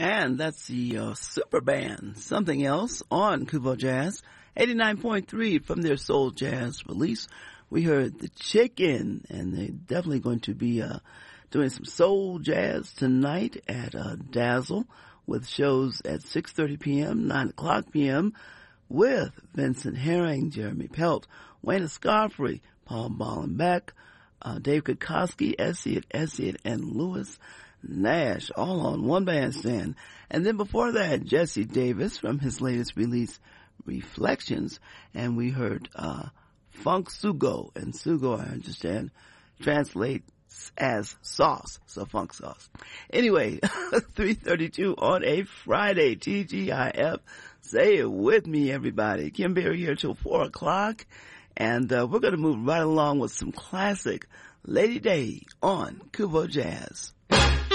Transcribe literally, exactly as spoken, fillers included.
And that's the uh, super band, Something Else, on Kubo Jazz. eighty-nine point three from their Soul Jazz release. We heard The Chicken, and they're definitely going to be uh, doing some soul jazz tonight at uh, Dazzle, with shows at six thirty p.m., nine o'clock p.m., with Vincent Herring, Jeremy Pelt, Wayne Escoffery, Paul Ballenbeck, uh, Dave Kutkoski, Essiet, Essiet, and Lewis Nash, all on one bandstand. And then before that, Jesse Davis from his latest release, Reflections, and we heard uh Funk Sugo, and Sugo, I understand, translates as sauce, so funk sauce. Anyway, three thirty-two on a Friday, T G I F. Say it with me, everybody. Kim Berry here till four o'clock, and uh, we're going to move right along with some classic Lady Day on Kubo Jazz.